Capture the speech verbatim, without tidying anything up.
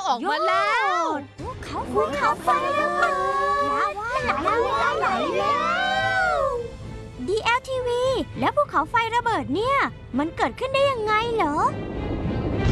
ออกมาแล้วภูเขาภูเขาไฟระเบิดลาวาไหลไหลแล้ว ดี แอล ที วี แล้วภูเขาไฟระเบิดเนี่ยมันเกิดขึ้นได้ยังไงเหรอ